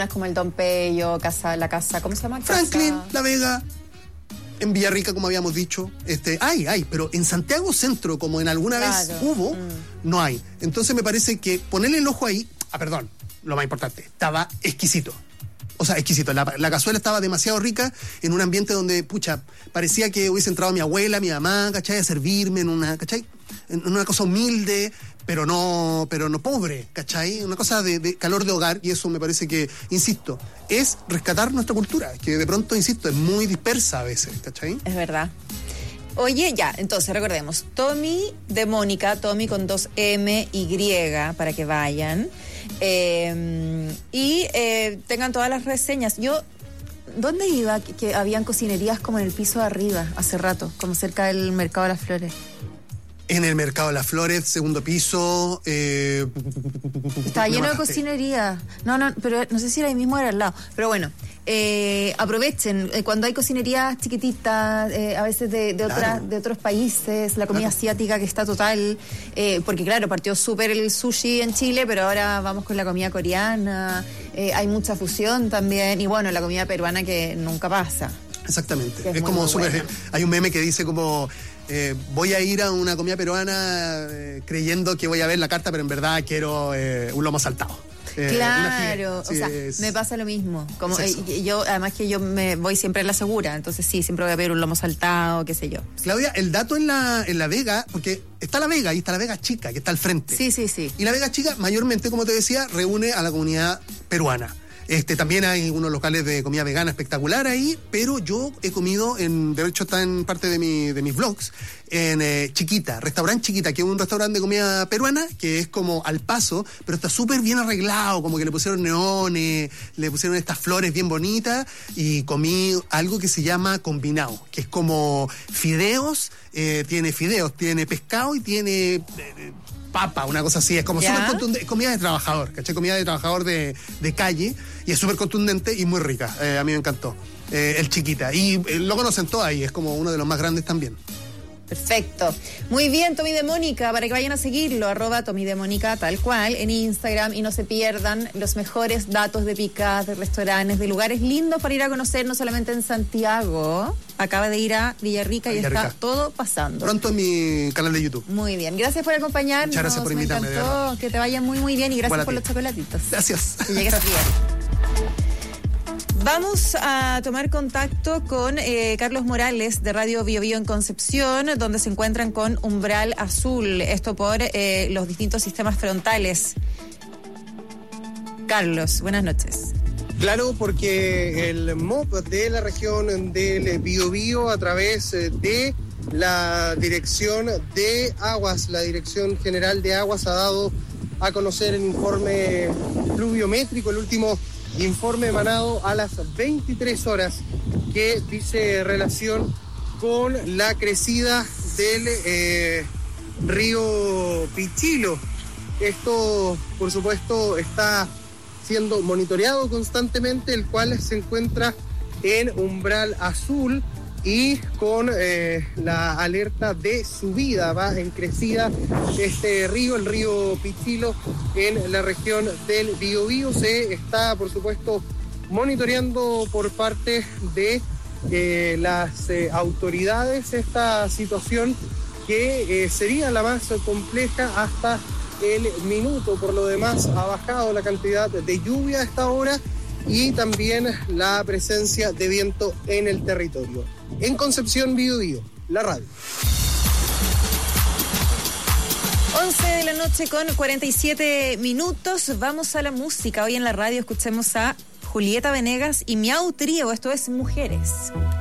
comunas como el Don Peyo, la casa, ¿cómo se llama? Franklin, La Vega. En Villarrica, como habíamos dicho, hay, pero en Santiago Centro, como en alguna vez hubo, no hay. Entonces me parece que ponerle el ojo ahí, lo más importante, estaba exquisito. O sea, exquisito. La cazuela estaba demasiado rica en un ambiente donde, parecía que hubiese entrado mi abuela, mi mamá, ¿cachai? A servirme en una, ¿cachai? En una cosa humilde, pero no pobre, ¿cachai? Una cosa de calor de hogar, y eso me parece que, insisto, es rescatar nuestra cultura, que de pronto, insisto, es muy dispersa a veces, ¿cachai? Es verdad. Oye, ya, entonces recordemos, Tommy de Mónica, Tommy con 2 M Y, para que vayan. Y tengan todas las reseñas. Yo, ¿dónde iba? Que habían cocinerías como en el piso de arriba, hace rato, como cerca del Mercado de las Flores. En el Mercado de las Flores, segundo piso. Estaba lleno de cocinería. No, pero no sé si era ahí mismo o era al lado. Pero bueno, aprovechen. Cuando hay cocinerías chiquititas, a veces de otros países, la comida asiática que está total. Porque claro, partió súper el sushi en Chile, pero ahora vamos con la comida coreana. Hay mucha fusión también. Y bueno, la comida peruana que nunca pasa. Exactamente. Es como súper. Hay un meme que dice como. Voy a ir a una comida peruana creyendo que voy a ver la carta, pero en verdad quiero un lomo saltado. Claro, o sea, me pasa lo mismo. Como yo, además que yo me voy siempre a la segura, entonces sí, siempre voy a pedir un lomo saltado, qué sé yo. Claudia, el dato en la Vega, porque está la Vega y está la Vega Chica, que está al frente. Sí. Y la Vega Chica, mayormente, como te decía, reúne a la comunidad peruana. También hay unos locales de comida vegana espectacular ahí, pero yo he comido, de hecho está en parte de mis vlogs, en Chiquita, restaurante Chiquita, que es un restaurante de comida peruana, que es como al paso, pero está súper bien arreglado, como que le pusieron neones, le pusieron estas flores bien bonitas, y comí algo que se llama combinado, que es como fideos, tiene pescado y tiene... papa, una cosa así, es como súper contundente, comida de trabajador, ¿cachai? Comida de trabajador de calle, y es súper contundente y muy rica, a mí me encantó, el Chiquita, y lo conocen todos ahí, es como uno de los más grandes también. Perfecto. Muy bien, Tommy de Mónica, para que vayan a seguirlo, @Tommy de Mónica, tal cual, en Instagram, y no se pierdan los mejores datos de picadas, de restaurantes, de lugares lindos para ir a conocer, no solamente en Santiago. Acaba de ir a Villarrica y está todo pasando. Pronto en mi canal de YouTube. Muy bien, gracias por acompañarnos. Muchas gracias por invitarme. Me encantó, que te vaya muy, muy bien, y gracias por los chocolatitos. Gracias. Que llegues bien. Vamos a tomar contacto con Carlos Morales de Radio Bio Bio en Concepción, donde se encuentran con umbral azul, esto por los distintos sistemas frontales. Carlos, buenas noches. Claro, porque el MOP de la región del Biobío, a través de la Dirección de Aguas, la Dirección General de Aguas, ha dado a conocer el informe pluviométrico, el último informe emanado a las 23 horas, que dice relación con la crecida del río Pichilo. Esto, por supuesto, está siendo monitoreado constantemente, el cual se encuentra en umbral azul y con la alerta de subida. Va en crecida este río, el río Pichilo, en la región del Biobío. Se está, por supuesto, monitoreando por parte de las autoridades esta situación, que sería la más compleja hasta el minuto. Por lo demás, ha bajado la cantidad de lluvia a esta hora y también la presencia de viento en el territorio. En Concepción, Biobío, la radio. 11 de la noche con 47 minutos. Vamos a la música. Hoy en la radio escuchemos a Julieta Venegas y Miau Trío. Esto es Mujeres.